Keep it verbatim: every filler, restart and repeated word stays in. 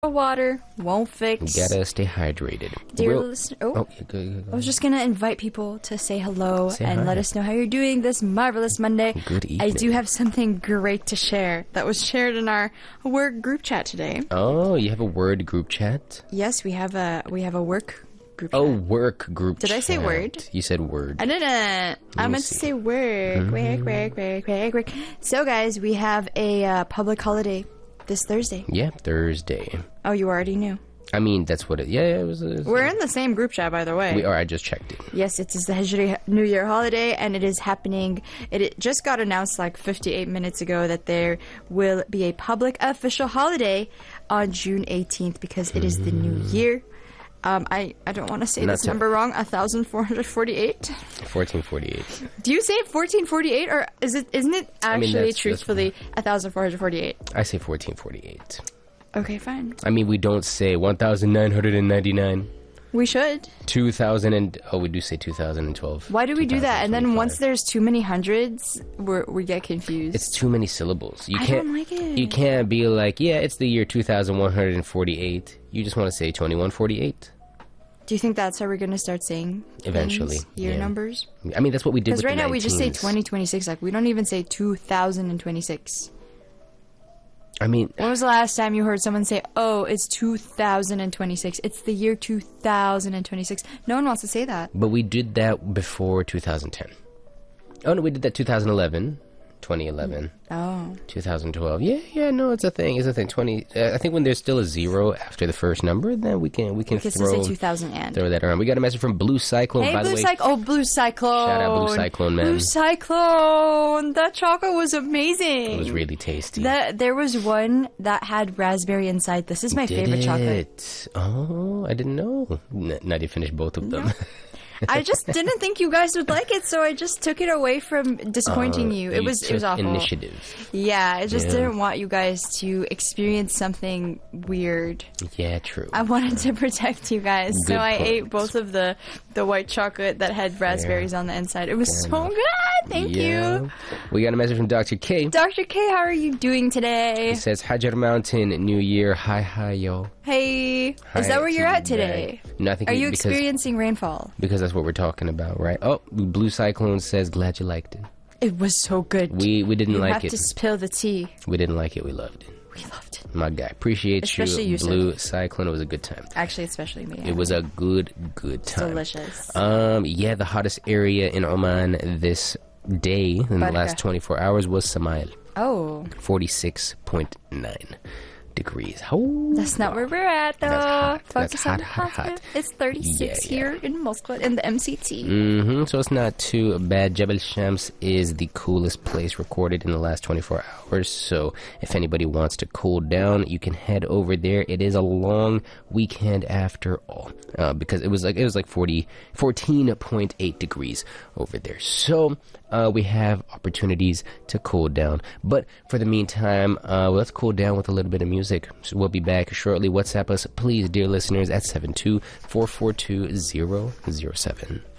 Water won't fix. You gotta stay hydrated. Dear Real- listener, oh, oh yeah, go, go, go. I was just gonna invite people to say hello Say and hi. let us know how you're doing this marvelous Monday. Good I evening. do have something great to share that was shared in our work group chat today. Oh, you have a word group chat? Yes, we have a we have a work group Oh, chat. work group Did chat. I say word? You said word. I didn't. I me meant to see. say work. Work, work, work, work, work. So, guys, we have a uh, public holiday this Thursday. Yeah, Thursday. Oh, you already knew. I mean, that's what it... Yeah, yeah, it was... It was We're in the same group chat, by the way. we are. I just checked it. Yes, it is the Hijri New Year holiday, and it is happening. It, it just got announced like fifty-eight minutes ago that there will be a public official holiday on June eighteenth because it is the new year. Um, I, I don't want to say Not this to- number wrong. one thousand four hundred forty-eight. fourteen forty-eight. Do you say fourteen forty-eight, or is it? Isn't it I mean, actually that's- that's- truthfully one thousand four hundred forty-eight? I say fourteen forty-eight. Okay, fine. I mean, we don't say one thousand nine hundred ninety-nine. We should. two thousand and... Oh, we do say two thousand twelve. Why do we do that? And then once two thousand twenty-five. there's too many hundreds, we're, we get confused. It's too many syllables. You I can't, don't like it. You can't be like, yeah, it's the year two thousand one hundred forty-eight. You just want to say twenty-one forty-eight. Do you think that's how we're going to start saying Eventually, things, year yeah. numbers? I mean, that's what we did with Because the right now we just say nineteens. twenty twenty-six. Like, we don't even say two thousand twenty-six. I mean, When was the last time you heard someone say, oh, it's two thousand twenty-six? It's the year two thousand twenty-six. No one wants to say that. but we did that before two thousand ten. Oh, no, we did that two thousand eleven, twenty eleven, Oh. two thousand twelve. Yeah, yeah, no, it's a thing. It's a thing. twenty. Uh, I think when there's still a zero after the first number, then we can we can We can throw still say two thousand and. throw that around. We got a message from Blue Cyclone. Hey, by Blue the way, Cyclone. Oh, Blue Cyclone. Shout out Blue Cyclone, man. Blue Cyclone. That chocolate was amazing. it was really tasty. That, there was one that had raspberry inside. This is my Did favorite chocolate. it? Oh, I didn't know. N- Nadia finished both of them. I just didn't think you guys would like it, so I just took it away from disappointing Uh, you. It was it was took awful. Initiative. Yeah, I just Yeah. didn't want you guys to experience something weird. Yeah, true. I wanted to protect you guys, so Good I point. ate both of the the white chocolate that had raspberries on the inside. It was Fair so enough. good. Thank Yeah. you, We got a message from Doctor K. Doctor K. How are you doing today? He says, Hajar Mountain, New Year, hi hi yo. Hey, Hi is that where to you're at you, today? Meg. No, I think Are we- you because, experiencing rainfall? because that's what we're talking about, right? Oh, Blue Cyclone says, glad you liked it. It was so good. We we didn't you like have it. to spill the tea. We didn't like it. We loved it. We loved it. My guy, appreciate Especially you, Yusuf. Blue Cyclone. It was a good time. Actually, especially me. It was a good good time. delicious. Um, yeah, the hottest area in Oman this day in the Baraka. last twenty-four hours was Samail, Oh, forty-six point nine degrees. Oh, that's not where we're at, though. That's hot. That's Focus hot, on the hot, hot. positive. It's thirty-six Yeah, yeah. here in Moscow in the M C T. Mm-hmm, so it's not too bad. Jebel Shams is the coolest place recorded in the last twenty-four hours. So if anybody wants to cool down, you can head over there. It is a long weekend after all, uh, because it was like it was like forty, fourteen point eight degrees over there. So uh, we have opportunities to cool down. But for the meantime, uh, let's cool down with a little bit of music. So we'll be back shortly. WhatsApp us, please, dear listeners, at seven two four four two zero zero seven.